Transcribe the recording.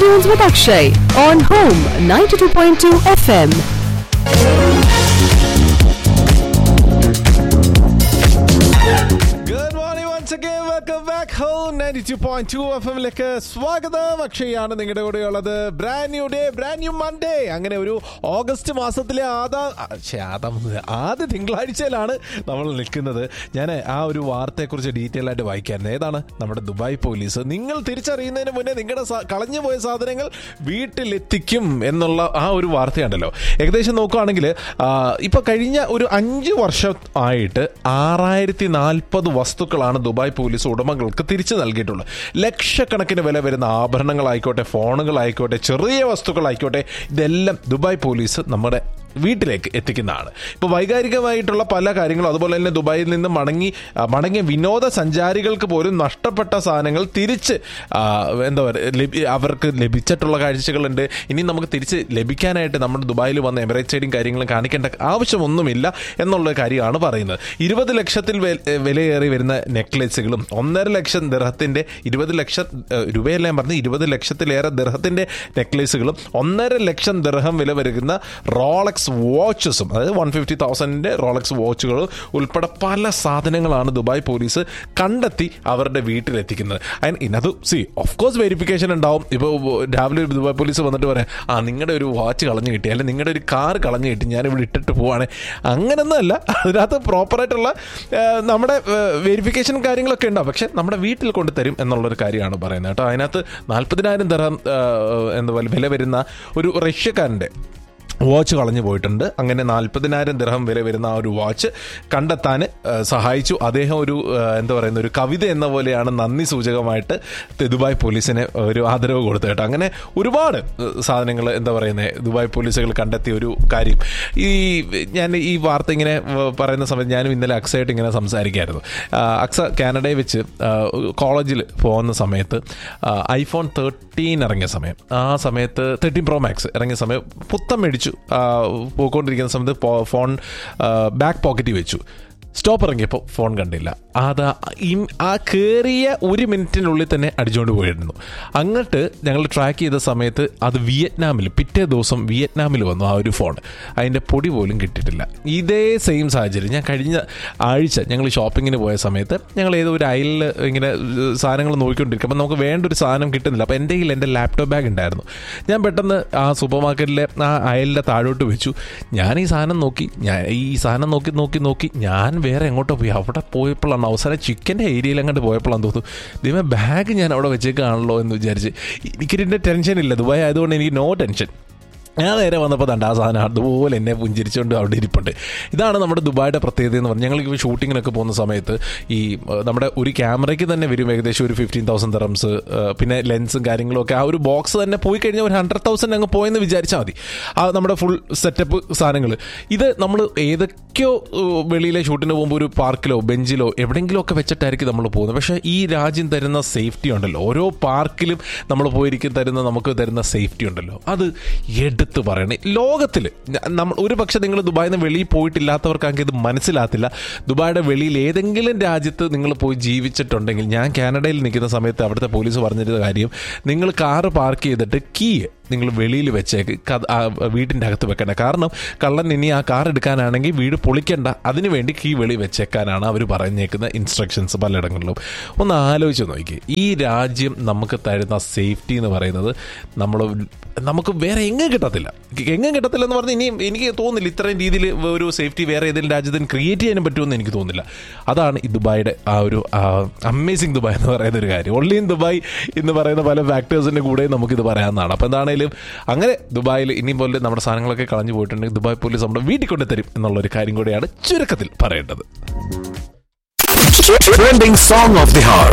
Afternoons with Akshay on Home 92.2 FM. Good morning once again. Welcome back home 92.2 FM-ലേക്ക് സ്വാഗതം. അക്ഷയാണ് നിങ്ങളുടെ കൂടെയുള്ളത്. Brand new day, brand new Monday. അങ്ങനെ ഒരു August മാസത്തിലെ ആദ്യ തിങ്കളാഴ്ചയിലാണ് നമ്മൾ നിൽക്കുന്നത്. ഞാൻ ആ ഒരു വാർത്തയെക്കുറിച്ച് ഡീറ്റെയിൽ ആയിട്ട് വായിക്കായിരുന്നു. ഏതാണ് നമ്മുടെ ദുബായ് പോലീസ് നിങ്ങൾ തിരിച്ചറിയുന്നതിന് മുന്നേ നിങ്ങളുടെ കളഞ്ഞുപോയ സാധനങ്ങൾ വീട്ടിലെത്തിക്കും എന്നുള്ള ആ ഒരു വാർത്തയുണ്ടല്ലോ. ഏകദേശം നോക്കുകയാണെങ്കിൽ ഇപ്പോൾ കഴിഞ്ഞ ഒരു 5 വർഷം ആയിട്ട് 6040 വസ്തുക്കളാണ് ദുബായ് പോലീസ് ഉടമകൾക്ക് തിരിച്ചു നൽകിയിട്ടുള്ളത്. ലക്ഷക്കണക്കിന് വില വരുന്ന ആഭരണങ്ങളായിക്കോട്ടെ, ഫോണുകളായിക്കോട്ടെ, ചെറിയ വസ്തുക്കളായിക്കോട്ടെ, ഇതെല്ലാം ദുബായ് പോലീസ് നമ്മുടെ വീട്ടിലേക്ക് എത്തിക്കുന്നതാണ്. ഇപ്പോൾ വൈകാരികമായിട്ടുള്ള പല കാര്യങ്ങളും, അതുപോലെ തന്നെ ദുബായിൽ നിന്ന് മടങ്ങിയ വിനോദസഞ്ചാരികൾക്ക് പോലും നഷ്ടപ്പെട്ട സാധനങ്ങൾ തിരിച്ച് എന്താ പറയുക, അവർക്ക് ലഭിച്ചിട്ടുള്ള കാഴ്ചകളുണ്ട്. ഇനി നമുക്ക് തിരിച്ച് ലഭിക്കാനായിട്ട് നമ്മുടെ ദുബായിൽ വന്ന എമിറേറ്റ് സൈഡിങ് കാര്യങ്ങളും കാണിക്കേണ്ട ആവശ്യമൊന്നുമില്ല എന്നുള്ള കാര്യമാണ് പറയുന്നത്. 20 ലക്ഷത്തിൽ വിലയേറി വരുന്ന നെക്ലേസുകളും 1.5 ലക്ഷം ദിർഹത്തിൻ്റെ 20 ലക്ഷം രൂപയെല്ലാം പറഞ്ഞ് 20 ലക്ഷത്തിലേറെ ദിർഹത്തിൻ്റെ നെക്ലേസുകളും 1.5 ലക്ഷം ദിർഹം വില വരുന്ന റോളക്സ് വാച്ചസും, അതായത് 150,000 റോളക്സ് വാച്ചുകൾ ഉൾപ്പെടെ പല സാധനങ്ങളാണ് ദുബായ് പോലീസ് കണ്ടെത്തി അവരുടെ വീട്ടിലെത്തിക്കുന്നത്. ഇതിനകത്ത് ഓഫ് കോഴ്സ് വെരിഫിക്കേഷൻ ഉണ്ടാവും. ഇപ്പോൾ രാവിലെ ദുബായ് പോലീസ് വന്നിട്ട് പറയാം, നിങ്ങളുടെ ഒരു വാച്ച് കളഞ്ഞു കിട്ടി, അല്ലെങ്കിൽ നിങ്ങളുടെ ഒരു കാർ കളഞ്ഞു കിട്ടി, ഞാനിവിടെ ഇട്ടിട്ട് പോവാണ്. അങ്ങനെയൊന്നുമല്ല. അതിനകത്ത് പ്രോപ്പറായിട്ടുള്ള നമ്മുടെ വെരിഫിക്കേഷൻ കാര്യങ്ങളൊക്കെ ഉണ്ടാവും. പക്ഷെ നമ്മുടെ വീട്ടിൽ കൊണ്ട് തരും എന്നുള്ളൊരു കാര്യമാണ് പറയുന്നത് കേട്ടോ. അതിനകത്ത് 40,000 ദിർഹം വില വരുന്ന ഒരു റഷ്യക്കാരൻ്റെ വാച്ച് കളഞ്ഞു പോയിട്ടുണ്ട്. അങ്ങനെ 40,000 ദിർഹം വില വരുന്ന ആ ഒരു വാച്ച് കണ്ടെത്താൻ സഹായിച്ചു. അദ്ദേഹം ഒരു ഒരു കവിത എന്ന പോലെയാണ് നന്ദി സൂചകമായിട്ട് ദുബായ് പോലീസിന് ഒരു ആദരവ് കൊടുത്തു കേട്ടോ. അങ്ങനെ ഒരുപാട് സാധനങ്ങൾ ദുബായ് പോലീസുകൾ കണ്ടെത്തിയ ഒരു കാര്യം. ഞാൻ ഈ വാർത്ത ഇങ്ങനെ പറയുന്ന സമയത്ത് ഞാനും ഇന്നലെ അക്സയായിട്ട് ഇങ്ങനെ സംസാരിക്കായിരുന്നു. അക്സ കാനഡയിൽ വെച്ച് കോളേജിൽ പോകുന്ന സമയത്ത് iPhone 13 ഇറങ്ങിയ സമയം, ആ സമയത്ത് 13 Pro Max ഇറങ്ങിയ സമയം പുത്തം മേടിച്ചു. പോയിക്കൊണ്ടിരിക്കുന്ന സമയത്ത് ഫോൺ ബാക്ക് പോക്കറ്റിൽ വെച്ചു. സ്റ്റോപ്പ് ഇറങ്ങിയപ്പോൾ ഫോൺ കണ്ടില്ല. ആ കയറിയ 1 മിനിറ്റിനുള്ളിൽ തന്നെ അടിച്ചുകൊണ്ട് പോയിരുന്നു. അങ്ങോട്ട് ഞങ്ങൾ ട്രാക്ക് ചെയ്ത സമയത്ത് അത് പിറ്റേ ദിവസം വിയറ്റ്നാമിൽ വന്നു ആ ഒരു ഫോൺ. അതിൻ്റെ പൊടി പോലും കിട്ടിയിട്ടില്ല. ഇതേ സെയിം സാഹചര്യം ഞാൻ കഴിഞ്ഞ ആഴ്ച ഞങ്ങൾ ഷോപ്പിങ്ങിന് പോയ സമയത്ത് ഞങ്ങൾ ഏതോ ഒരു അയലിൽ ഇങ്ങനെ സാധനങ്ങൾ നോക്കിക്കൊണ്ടിരിക്കും. അപ്പോൾ നമുക്ക് വേണ്ട ഒരു സാധനം കിട്ടുന്നില്ല. അപ്പോൾ എൻ്റെ കയ്യിൽ എൻ്റെ ലാപ്ടോപ്പ് ബാഗ് ഉണ്ടായിരുന്നു. ഞാൻ പെട്ടെന്ന് ആ സൂപ്പർ മാർക്കറ്റിലെ ആ അയലിൻ്റെ താഴോട്ട് വെച്ചു. ഞാൻ ഈ സാധനം നോക്കി ഞാൻ വേറെ എങ്ങോട്ടോ പോയി. അവിടെ പോയപ്പോഴാണ് അവസാനം ചിക്കൻ്റെ ഏരിയയിൽ അങ്ങോട്ട് പോയപ്പോഴാണ് തോന്നുന്നു ബാഗ് ഞാൻ അവിടെ വെച്ചേക്കാണല്ലോ എന്ന് വിചാരിച്ച്. എനിക്കിതിൻ്റെ ടെൻഷൻ ഇല്ല. ദുബായ് ആയതുകൊണ്ട് എനിക്ക് നോ ടെൻഷൻ. ഞാൻ നേരെ വന്നപ്പോൾ ആ സാധനം അതുപോലെ എന്നെ പുഞ്ചിരിച്ചുകൊണ്ട് അവിടെ ഇരിപ്പുണ്ട്. ഇതാണ് നമ്മുടെ ദുബായുടെ പ്രത്യേകത എന്ന് പറഞ്ഞാൽ, ഞങ്ങൾ ഷൂട്ടിങ്ങിനൊക്കെ പോകുന്ന സമയത്ത് ഈ നമ്മുടെ ഒരു ക്യാമറയ്ക്ക് തന്നെ വരും ഏകദേശം ഒരു 15,000 ദിർഹംസ്. പിന്നെ ലെൻസും കാര്യങ്ങളും ഒക്കെ ആ ഒരു ബോക്സ് തന്നെ പോയി കഴിഞ്ഞാൽ ഒരു 100,000 അങ്ങ് പോയെന്ന് വിചാരിച്ചാൽ മതി. നമ്മുടെ ഫുൾ സെറ്റപ്പ് സാധനങ്ങൾ. ഇത് നമ്മൾ ഏതൊക്കെയോ വെളിയിലെ ഷൂട്ടിന് പോകുമ്പോൾ ഒരു പാർക്കിലോ ബെഞ്ചിലോ എവിടെയെങ്കിലും ഒക്കെ വെച്ചിട്ടായിരിക്കും നമ്മൾ പോകുന്നത്. പക്ഷേ ഈ രാജ്യം തരുന്ന സേഫ്റ്റി ഉണ്ടല്ലോ, ഓരോ പാർക്കിലും നമ്മൾ പോയിരിക്കും നമുക്ക് തരുന്ന സേഫ്റ്റി ഉണ്ടല്ലോ, അത് എടുത്ത് പറയണേ. ലോകത്തിൽ നമ്മൾ ഒരു പക്ഷേ നിങ്ങൾ ദുബായിൽ നിന്ന് വെളിയിൽ പോയിട്ടില്ലാത്തവർക്കാണെങ്കിൽ ഇത് മനസ്സിലാകത്തില്ല. ദുബായുടെ വെളിയിൽ ഏതെങ്കിലും രാജ്യത്ത് നിങ്ങൾ പോയി ജീവിച്ചിട്ടുണ്ടെങ്കിൽ, ഞാൻ കാനഡയിൽ നിൽക്കുന്ന സമയത്ത് അവിടുത്തെ പോലീസ് പറഞ്ഞിരുന്ന കാര്യം, നിങ്ങൾ കാറ് പാർക്ക് ചെയ്തിട്ട് കീ നിങ്ങൾ വെളിയിൽ വെച്ചേക്ക്, വീട്ടിൻ്റെ അകത്ത് വെക്കണ്ട. കാരണം കള്ളൻ ഇനി ആ കാർ എടുക്കാനാണെങ്കിൽ വീട് പൊളിക്കണ്ട, അതിനുവേണ്ടി കീ വെളി വെച്ചേക്കാനാണ് അവർ പറഞ്ഞേക്കുന്ന ഇൻസ്ട്രക്ഷൻസ് പലയിടങ്ങളിലും. ഒന്ന് ആലോചിച്ച് നോക്കി, ഈ രാജ്യം നമുക്ക് തരുന്ന സേഫ്റ്റി എന്ന് പറയുന്നത് നമുക്ക് വേറെ എങ്ങും കിട്ടത്തില്ല എന്ന് പറഞ്ഞാൽ ഇനി എനിക്ക് തോന്നുന്നില്ല ഇത്രയും രീതിയിൽ ഒരു സേഫ്റ്റി വേറെ ഏതെങ്കിലും രാജ്യത്തിന് ക്രിയേറ്റ് ചെയ്യാനും പറ്റുമെന്ന് എനിക്ക് തോന്നുന്നില്ല. അതാണ് ഈ ദുബായുടെ ആ ഒരു അമേസിങ് ദുബായ് എന്ന് പറയുന്ന ഒരു കാര്യം. ഓൺലി ഇൻ ദുബായ് എന്ന് പറയുന്ന പല ഫാക്ടേഴ്സിൻ്റെ കൂടെ നമുക്കിത് പറയാവുന്നതാണ്. അപ്പോൾ എന്താണെങ്കിലും അങ്ങനെ ദുബായിൽ ഇനി പോലെ നമ്മുടെ സാധനങ്ങളൊക്കെ കളഞ്ഞു പോയിട്ടുണ്ടെങ്കിൽ ദുബായ് പോലീസ് നമ്മുടെ വീട്ടിൽ കൊണ്ട് തരും എന്നുള്ളൊരു കാര്യം കൂടെയാണ് ചുരുക്കത്തിൽ പറയേണ്ടത്. Trending song of the hour.